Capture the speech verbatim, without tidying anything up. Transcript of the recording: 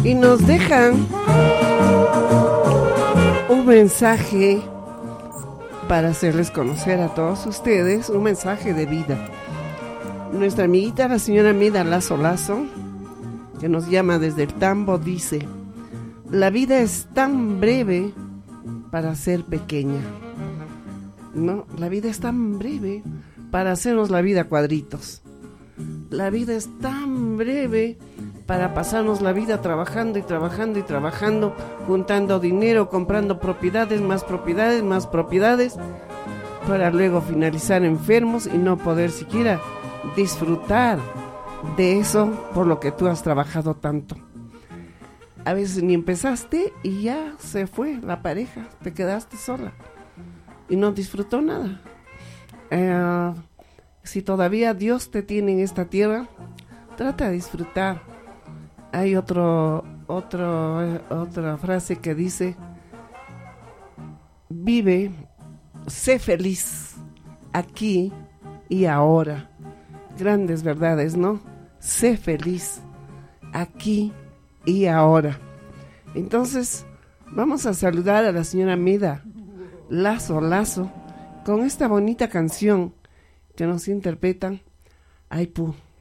Y nos dejan un mensaje para hacerles conocer a todos ustedes, un mensaje de vida. Nuestra amiguita, la señora Mida Lazo Lazo, que nos llama desde el Tambo, dice: la vida es tan breve para ser pequeña. No, la vida es tan breve para hacernos la vida cuadritos. La vida es tan breve para pasarnos la vida trabajando y trabajando y trabajando, juntando dinero, comprando propiedades, más propiedades, más propiedades, para luego finalizar enfermos y no poder siquiera disfrutar de eso por lo que tú has trabajado tanto. A veces ni empezaste y ya se fue la pareja, te quedaste sola y no disfrutó nada. Eh, si todavía Dios te tiene en esta tierra, trata de disfrutar. Hay otro, otro, eh, otra frase que dice: vive, sé feliz aquí y ahora. Grandes verdades, ¿no? Sé feliz aquí y ahora. Entonces, vamos a saludar a la señora Mida Lazo Lazo con esta bonita canción que nos interpretan Aipú.